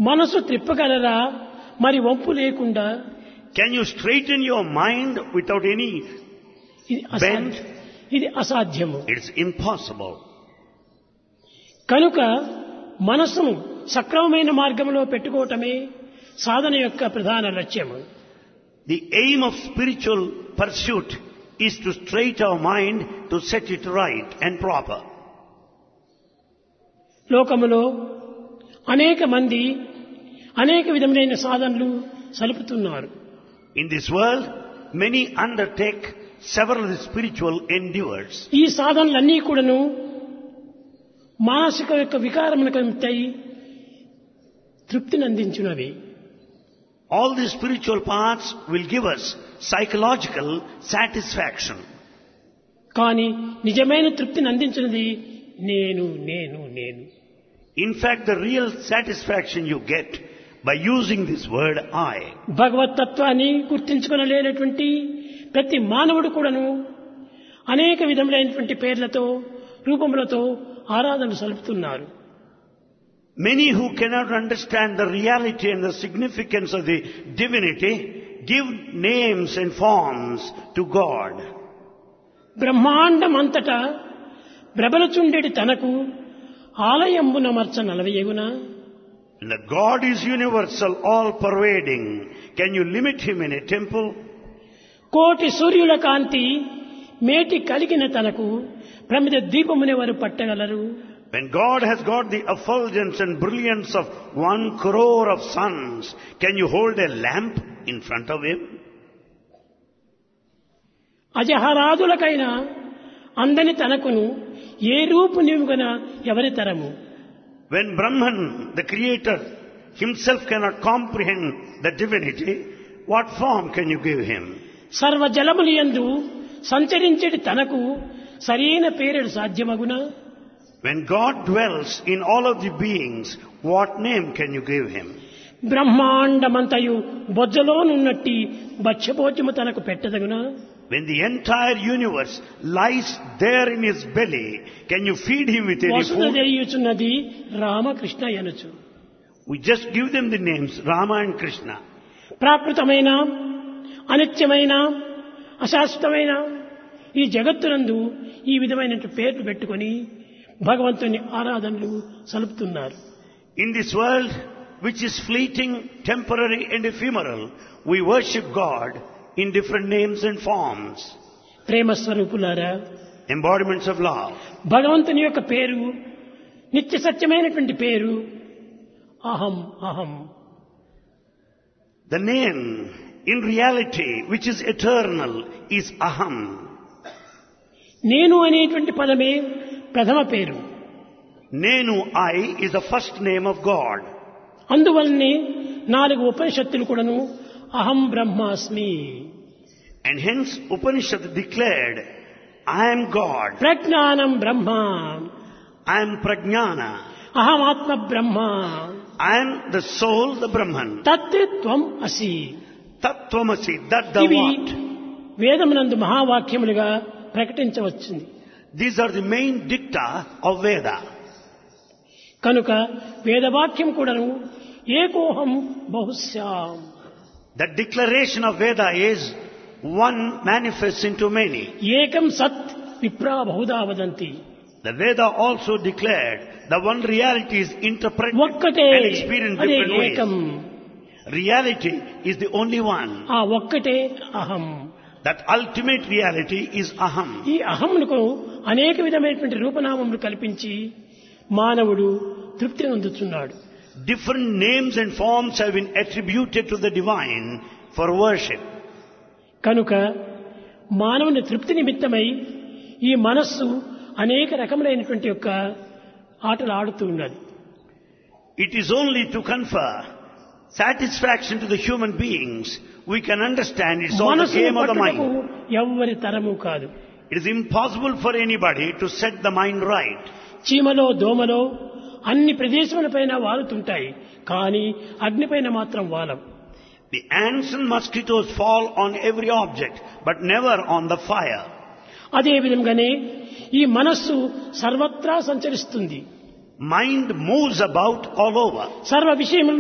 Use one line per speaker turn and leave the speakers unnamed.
మనసు త్రిప్పగలరా మరి వంపు లేకుండా?
Can you straighten your mind without any bend?
ఇది అసాధ్యము.
It's impossible.
కనుక మనసును సక్రమమైన మార్గంలో పెట్టుకోవటమే సాధన యొక్క ప్రధాన లక్ష్యము.
The aim of spiritual pursuit is to straighten our mind to set it right and proper.
లోకములో అనేక మంది అనేక విధమైన సాధనలు సలుపుతున్నారు.
In this world, many undertake several spiritual endeavors.
ఈ సాధనలన్నీ కూడాను మానసిక యొక్క వికారములకు కలిగితాయి, తృప్తిని అందించునవి.
All these spiritual paths will give us psychological satisfaction.
కానీ నిజమైన తృప్తిని అందించినది నేను నేను నేను.
In fact, the real satisfaction you get by using this word I.
భగవత్ తత్వాన్ని గుర్తించుకొనలేనటువంటి ప్రతి మానవుడు కూడాను అనేక విధములైనటువంటి పేర్లతో రూపములతో ఆరాధన సలుపుతున్నారు.
Many who cannot understand the reality and the significance of the divinity give names and forms to God.
బ్రహ్మాండమంతటా ప్రబలచుండెడి తనకు ఆలయంబున మర్చ నలవయగునా?
The God is universal, all-pervading. Can you limit him in a temple?
కోటి సూర్యుల కాంతి మేటి కలిగిన తనకు ప్రమిద దీపముని వారు పట్టగలరు?
When God has got the effulgence and brilliance of 1 crore of suns, can you hold a lamp in front of him?
అజహరాదులకైనా అందని తనకును ఏ రూపు నిముగన ఎవరి తరము?
When Brahman, the creator, himself cannot comprehend the divinity, what form can you give him?
సర్వ జలములందు సంచరించేటి తనకు సరైన పేరు సాధ్యమగునా?
When God dwells in all of the beings, what name can you give him?
బ్రహ్మాండమంతయు బొజ్జలోనున్నట్టి బచ్చబోజము తనకు పెట్టదగునా?
When the entire universe lies there in his belly, can you feed him with any food?
వసుదేయుచున్నది Ramakrishna యనుచు.
We just give them the names Rama and Krishna.
ప్రాకృతమైన అనిత్యమైన అశాశ్వతమైన ఈ జగత్తునందు ఈ విధమైన పేర్లు పెట్టుకొని భగవంతుని ఆరాధనలు సలుపుతున్నారు.
In this world, which is fleeting, temporary and ephemeral, we worship God in different names and forms.
ప్రేమ స్వరూపులారా,
Embodiments of love.
భగవంతుని యొక్క పేరు నిత్య సత్యమైనటువంటి పేరు అహం అహం.
The name in reality, which is eternal, is Aham.
నేను అనేటువంటి పదమే ప్రథమ పేరు.
Nenu, I, is the first name of God.
అందువల్లనే 4 ఉపనిషత్తులు కూడాను అహం బ్రహ్మాస్మి.
And hence Upanishad declared, I am God.
ప్రజ్ఞానం బ్రహ్మ.
I am Prajnana.
అహం ఆత్మ బ్రహ్మ.
I am the soul, the Brahman.
తత్వం అసి.
Tattvamasi, that the
ఇవి
what?
వేదమునందు మహావాక్యములుగా ప్రకటించవచ్చింది.
These are the main dicta of Veda.
కనుక వేదవాక్యం కూడాను ఏకోహం బహుశ్యాం.
The declaration of Veda is one manifests into many.
ఏకం సత్ విప్రా Bahuda వదంతి.
The Veda also declared the one reality is interpreted
ఒక్కటే
and experienced
అదే
different
ఏకం.
ways. Reality is the only one.
ఆ ఒక్కటే అహం.
That ultimate reality is Aham.
ఈ అహంకు అనేక విధమైనటువంటి రూపనామములు కల్పించి మానవుడు తృప్తి పొందుతున్నాడు.
Different names and forms have been attributed to the divine for worship.
కనుక మానవుని తృప్తి నిమిత్తమై ఈ మనస్సు అనేక రకములైనటువంటి యొక్క ఆటలు ఆడుతూ ఉన్నది.
It is only to confer satisfaction to the human beings we can understand it's all the game of the mind.
ఎవ్వరి తరము కాదు.
It is impossible for anybody to set the mind right.
చీమలో దోమలో అన్ని ప్రదేశములపైన వాలుతుంటాయి, కానీ అగ్నిపైన మాత్రం వాలవు.
The ants and mosquitoes fall on every object, but never on the fire.
అదే విధంగానే ఈ మనస్సు సర్వత్రా సంచరిస్తుంది.
Mind moves about all over.
సర్వ విషయములను